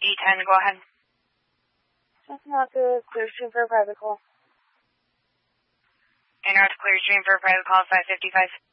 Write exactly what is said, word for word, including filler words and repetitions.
E ten, go ahead. Checking out the clear stream for a private call. Interrupt clear stream for a private call, five fifty-five.